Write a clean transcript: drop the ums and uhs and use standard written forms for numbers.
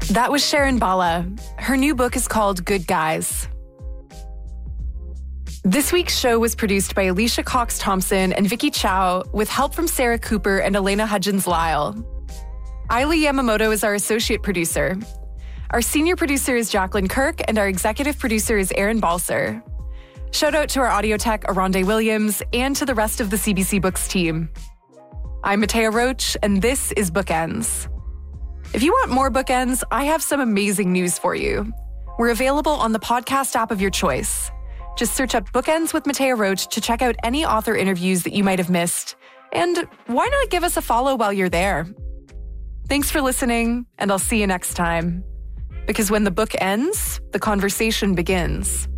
That was Sharon Bala. Her new book is called Good Guys. This week's show was produced by Alicia Cox-Thompson and Vicky Chow with help from Sarah Cooper and Elena Hudgens-Lyle. Ailey Yamamoto is our associate producer. Our senior producer is Jacqueline Kirk, and our executive producer is Aaron Balser. Shout out to our audio tech, Aronde Williams, and to the rest of the CBC Books team. I'm Matea Roach, and this is Bookends. If you want more Bookends, I have some amazing news for you. We're available on the podcast app of your choice. Just search up Bookends with Matea Roach to check out any author interviews that you might have missed. And why not give us a follow while you're there? Thanks for listening, and I'll see you next time. Because when the book ends, the conversation begins.